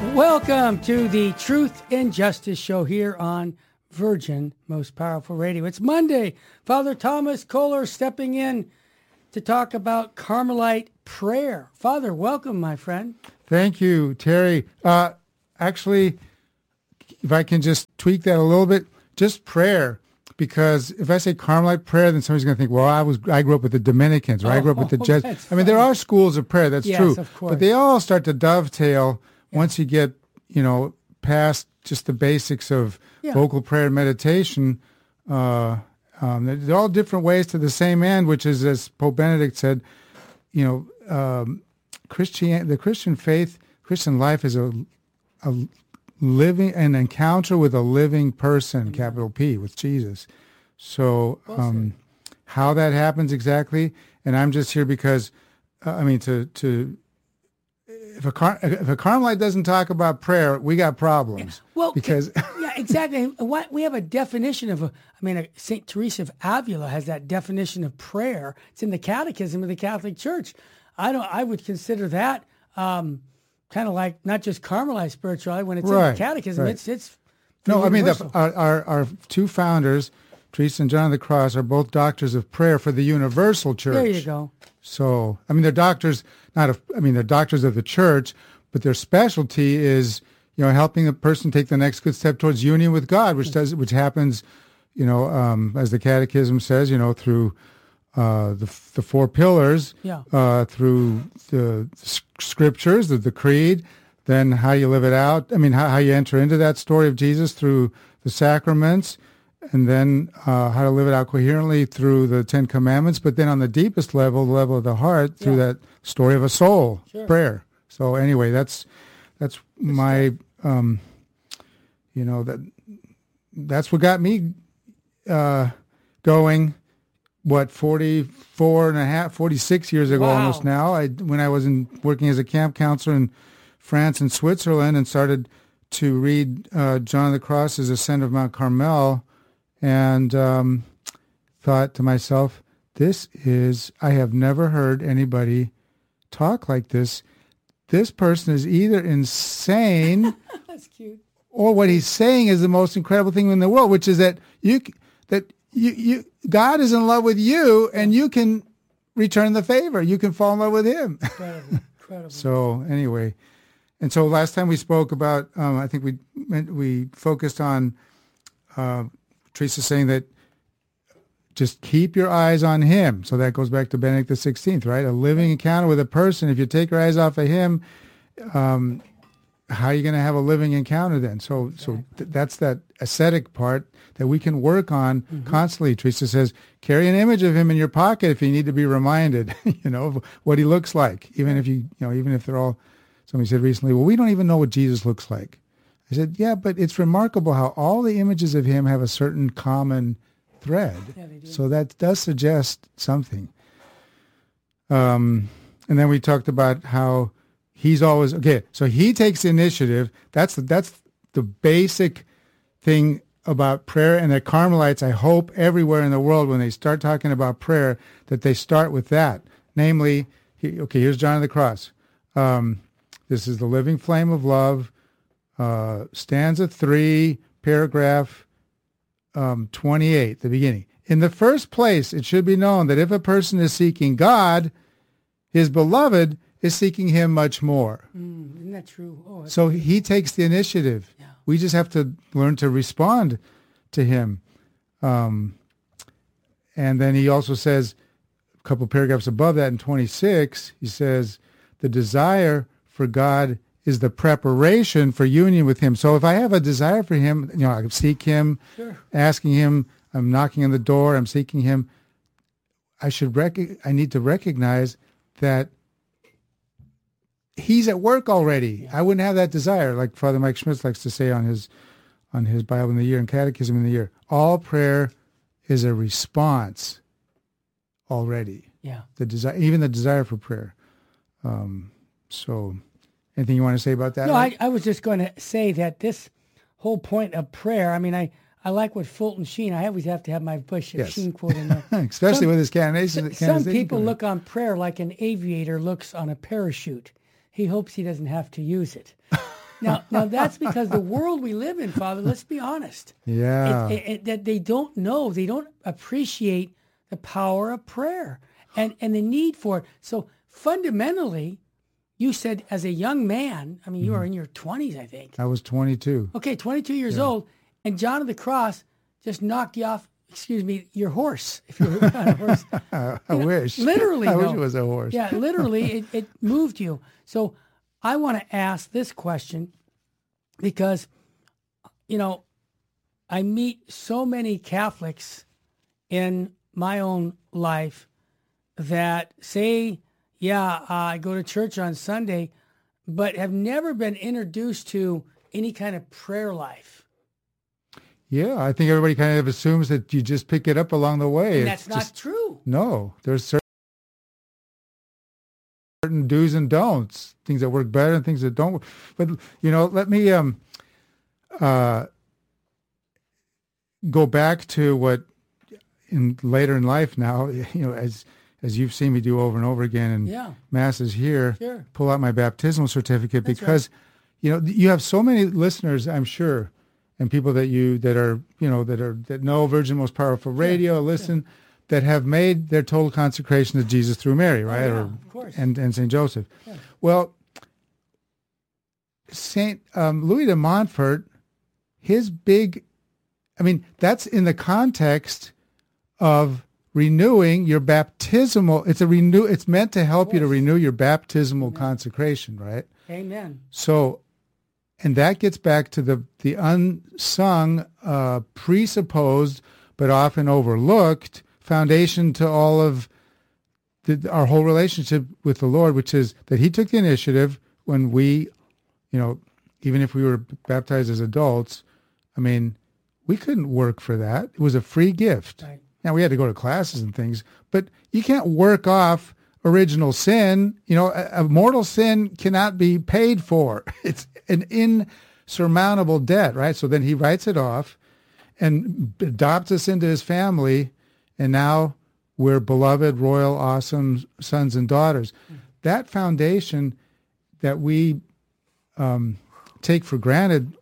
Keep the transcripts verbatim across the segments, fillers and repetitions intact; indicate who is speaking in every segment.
Speaker 1: Welcome to the Truth and Justice Show here on Virgin Most Powerful Radio. It's Monday. Father Thomas Kohler stepping in to talk about Carmelite prayer. Father, welcome, my friend.
Speaker 2: Thank you, Terry. Uh, actually, if I can just tweak that a little bit, just prayer. Because if I say Carmelite prayer, then somebody's going to think, well, I was I grew up with the Dominicans, or oh, I grew up with the Jesuits. I mean, there are schools of prayer, that's
Speaker 1: yes,
Speaker 2: true.
Speaker 1: Of course.
Speaker 2: But they all start to dovetail yeah. once you get, you know, past just the basics of yeah. vocal prayer and meditation. Uh, um, they're all different ways to the same end, which is, as Pope Benedict said, you know, um, Christian the Christian faith, Christian life is a, a living an encounter with a living person, mm-hmm. capital P, with Jesus. So um, how that happens exactly, and I'm just here because, uh, I mean, to to if a Car- if a Carmelite doesn't talk about prayer, we got problems.
Speaker 1: Yeah. Well,
Speaker 2: because
Speaker 1: yeah, exactly. What we have a definition of, a, I mean, Saint Teresa of Avila has that definition of prayer. It's in the Catechism of the Catholic Church. I don't. I would consider that. Um, kind of like not just Carmelite spirituality. When it's right, in the Catechism, right. it's it's
Speaker 2: no. I mean, the, our, our our two founders, Teresa and John of the Cross, are both doctors of prayer for the Universal Church.
Speaker 1: There you go.
Speaker 2: So, I mean, they're doctors, not of. I mean, they're doctors of the Church, but their specialty is, you know, helping a person take the next good step towards union with God, which does which happens, you know, um, as the Catechism says, you know, through. Uh, the the four pillars,
Speaker 1: yeah.
Speaker 2: uh, through the scriptures, the, the creed, then how you live it out. I mean, how, how you enter into that story of Jesus through the sacraments, and then uh, how to live it out coherently through the Ten Commandments. But then on the deepest level, the level of the heart, through yeah. that story of a soul, sure. prayer. So anyway, that's that's my, um, you know, that that's what got me uh, going. What, forty-four and a half, forty-six years ago
Speaker 1: wow.
Speaker 2: almost now, I, when I was in, working as a camp counselor in France and Switzerland, and started to read uh, John of the Cross's Ascent of Mount Carmel, and um, thought to myself, this is, I have never heard anybody talk like this. This person is either insane
Speaker 1: That's cute.
Speaker 2: or what he's saying is the most incredible thing in the world, which is that you that you you God is in love with you, and you can return the favor. You can fall in love with him.
Speaker 1: Incredible, incredible.
Speaker 2: So anyway, and so last time we spoke about, um, I think we we focused on uh, Teresa saying that just keep your eyes on him. So that goes back to Benedict the sixteenth, right? A living encounter with a person. If you take your eyes off of him, um, how are you going to have a living encounter then? So exactly. so th- that's that ascetic part that we can work on mm-hmm. constantly. Teresa says, carry an image of him in your pocket if you need to be reminded, you know, of what he looks like. Even if you, you know, even if they're all, somebody said recently, well, we don't even know what Jesus looks like. I said, yeah, but it's remarkable how all the images of him have a certain common thread.
Speaker 1: Yeah, they do.
Speaker 2: So that does suggest something. Um, and then we talked about how he's always, okay, so he takes the initiative. That's the, that's the basic thing about prayer. And the Carmelites, I hope everywhere in the world, when they start talking about prayer, that they start with that. Namely, he, okay, here's John of the Cross. Um, this is the living flame of love. Uh, stanza three, paragraph um, twenty-eight, the beginning. In the first place, it should be known that if a person is seeking God, his beloved is seeking him much more.
Speaker 1: Mm, isn't that true? Oh,
Speaker 2: so he takes the initiative.
Speaker 1: Yeah.
Speaker 2: We just have to learn to respond to him. Um, and then he also says, a couple paragraphs above that in twenty-six, he says, the desire for God is the preparation for union with him. So if I have a desire for him, you know, I seek him,
Speaker 1: sure.
Speaker 2: asking him, I'm knocking on the door, I'm seeking him, I should rec- I need to recognize that he's at work already. Yeah. I wouldn't have that desire, like Father Mike Schmitz likes to say on his on his Bible in the Year and Catechism in the Year. All prayer is a response already.
Speaker 1: Yeah.
Speaker 2: The desire, even the desire for prayer. Um, so, anything you want to say about that?
Speaker 1: No, I, I was just going to say that this whole point of prayer. I mean, I. I like what Fulton Sheen, I always have to have my Bishop
Speaker 2: yes.
Speaker 1: Sheen quote in there.
Speaker 2: Especially some, with his canonization.
Speaker 1: Some people look on prayer like an aviator looks on a parachute. He hopes he doesn't have to use it. Now, now that's because the world we live in, Father, let's be honest.
Speaker 2: Yeah.
Speaker 1: It, it, it, that they don't know, they don't appreciate the power of prayer and, and the need for it. So fundamentally, you said as a young man, I mean, you were in your twenties, I think.
Speaker 2: I was twenty-two.
Speaker 1: Okay, twenty-two years
Speaker 2: Yeah.
Speaker 1: old, and John of the Cross just knocked you off, excuse me, your horse, if you were on a horse.
Speaker 2: I, I
Speaker 1: You know,
Speaker 2: wish.
Speaker 1: Literally,
Speaker 2: I wish
Speaker 1: though.
Speaker 2: it was a horse.
Speaker 1: Yeah, literally, it, it moved you. So I want to ask this question because, you know, I meet so many Catholics in my own life that say, yeah, uh, I go to church on Sunday, but have never been introduced to any kind of prayer life.
Speaker 2: Yeah, I think everybody kind of assumes that you just pick it up along the way.
Speaker 1: And
Speaker 2: It's
Speaker 1: that's not
Speaker 2: just-
Speaker 1: true.
Speaker 2: No, there's certain certain do's and don'ts, things that work better and things that don't work. But, you know, let me um, uh, go back to what in later in life now, you know, as as you've seen me do over and over again in
Speaker 1: Yeah.
Speaker 2: masses here,
Speaker 1: Sure.
Speaker 2: pull out my baptismal certificate
Speaker 1: That's
Speaker 2: because, you know, you have so many listeners, I'm sure, and people that you that are, you know, that are that know Virgin Most Powerful Radio, listen, that have made their total consecration to Jesus through Mary, right?
Speaker 1: yeah,
Speaker 2: or,
Speaker 1: of course.
Speaker 2: And and Saint Joseph.
Speaker 1: Yeah.
Speaker 2: Well, Saint um, Louis de Montfort, his big, I mean, that's in the context of renewing your baptismal. It's a renew. It's meant to help you to renew your baptismal consecration, right?
Speaker 1: Amen.
Speaker 2: So, and that gets back to the the unsung, uh, presupposed, but often overlooked foundation to all of the, our whole relationship with the Lord, which is that He took the initiative when we, you know, even if we were baptized as adults, I mean, we couldn't work for that. It was a free gift.
Speaker 1: Right.
Speaker 2: Now, we had to go to classes and things, but you can't work off original sin. You know, a, a mortal sin cannot be paid for. It's an insurmountable debt, right? So then He writes it off and adopts us into His family, and now we're beloved, royal, awesome sons and daughters. Mm. That foundation that we um, take for granted,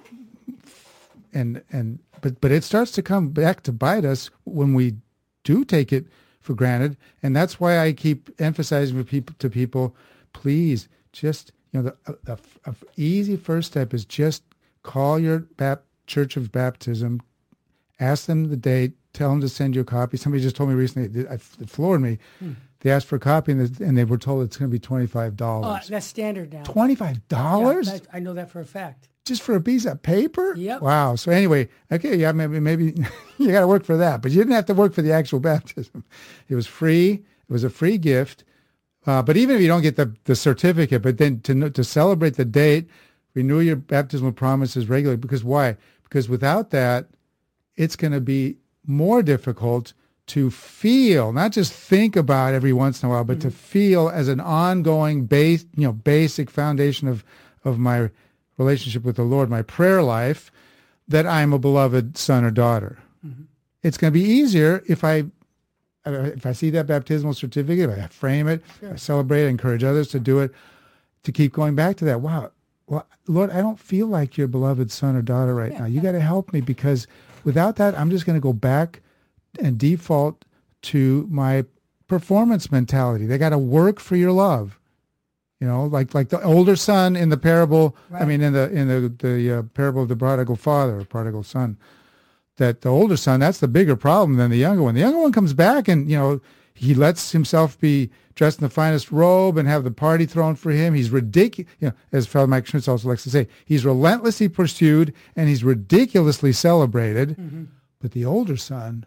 Speaker 2: and and but but it starts to come back to bite us when we do take it for granted, and that's why I keep emphasizing with people to people, please just, you know, the, the, the easy first step is just call your bap- church of baptism, ask them the date, tell them to send you a copy. Somebody just told me recently, it, it floored me. Hmm. They asked for a copy, and they, and they were told it's going to be twenty-five dollars.
Speaker 1: Oh, that's standard now.
Speaker 2: twenty-five dollars?
Speaker 1: Yeah, I know that for a fact.
Speaker 2: Just for a piece of paper?
Speaker 1: Yep.
Speaker 2: Wow. So anyway, okay, yeah, maybe maybe you got to work for that, but you didn't have to work for the actual baptism. It was free. It was a free gift. Uh, but even if you don't get the, the certificate, but then to to celebrate the date, renew your baptismal promises regularly. Because why? Because without that, it's going to be more difficult to feel, not just think about every once in a while, but mm-hmm. to feel as an ongoing base, you know, basic foundation of of my relationship with the Lord, my prayer life, that I'm a beloved son or daughter. Mm-hmm. It's going to be easier if I if I see that baptismal certificate, if I frame it, sure. I celebrate it, encourage others to do it, to keep going back to that. Wow, well, Lord, I don't feel like your beloved son or daughter right yeah. now. You got to help me, because without that, I'm just going to go back and default to my performance mentality. They got to work for your love. You know, like like the older son in the parable. Right. I mean, in the in the the uh, parable of the prodigal father or prodigal son. That the older son, that's the bigger problem than the younger one. The younger one comes back and, you know, he lets himself be dressed in the finest robe and have the party thrown for him. He's ridiculous, you know, as Father Mike Schmitz also likes to say, he's relentlessly pursued and he's ridiculously celebrated. Mm-hmm. But the older son,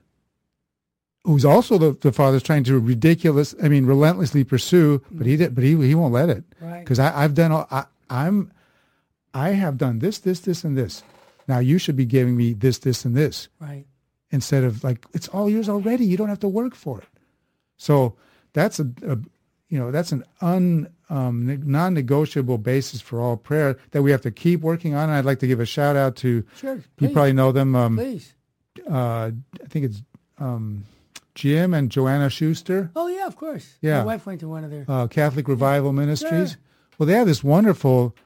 Speaker 2: who's also the, the father's trying to ridiculous, I mean, relentlessly pursue, mm-hmm. but he did, but he he won't let it.
Speaker 1: Right.
Speaker 2: Because I've done, all, I, I'm, I have done this, this, this, and this. Now you should be giving me this, this, and this.
Speaker 1: Right.
Speaker 2: Instead of like, it's all yours already. You don't have to work for it. So that's a, a you know, that's an un, um, non-negotiable basis for all prayer that we have to keep working on. And I'd like to give a shout out to,
Speaker 1: sure,
Speaker 2: you probably know them. Um,
Speaker 1: please.
Speaker 2: Uh, I think it's um, Jim and Joanna Schuster.
Speaker 1: Oh, yeah, of course.
Speaker 2: Yeah.
Speaker 1: My wife went to one of their...
Speaker 2: Uh, Catholic Revival Ministries.
Speaker 1: Sure.
Speaker 2: Well, they have this wonderful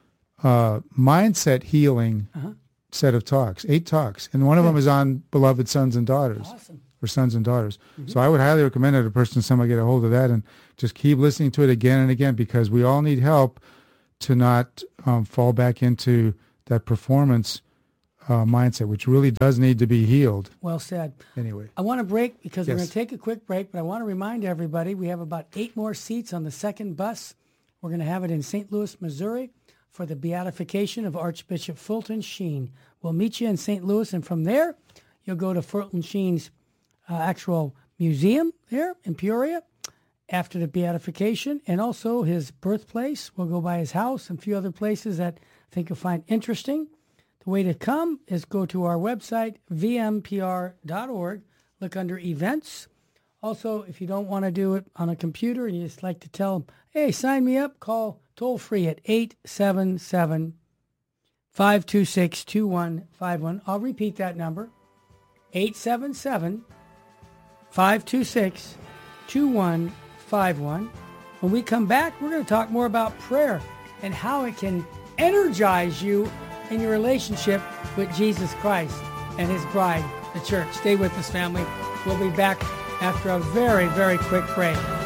Speaker 2: uh, mindset healing uh-huh. set of talks, eight talks. And one of them is on beloved sons and daughters.
Speaker 1: Awesome.
Speaker 2: Or sons and daughters. Mm-hmm. So I would highly recommend that a person, somebody get a hold of that and just keep listening to it again and again, because we all need help to not um, fall back into that performance uh, mindset, which really does need to be healed.
Speaker 1: Well said.
Speaker 2: Anyway.
Speaker 1: I want to break because yes. we're going to take a quick break, but I want to remind everybody we have about eight more seats on the second bus. We're going to have it in Saint Louis, Missouri for the beatification of Archbishop Fulton Sheen. We'll meet you in Saint Louis, and from there, you'll go to Fulton Sheen's uh, actual museum there in Peoria after the beatification, and also his birthplace. We'll go by his house and a few other places that I think you'll find interesting. The way to come is go to our website, v m p r dot org, look under events. Also, if you don't want to do it on a computer and you just like to tell them, hey, sign me up, call toll free at eight seven seven, five two six, two one five one. I'll repeat that number, eight seven seven, five two six, two one five one. When we come back, we're going to talk more about prayer and how it can energize you in your relationship with Jesus Christ and his bride, the church. Stay with us, family. We'll be back after a very, very quick break.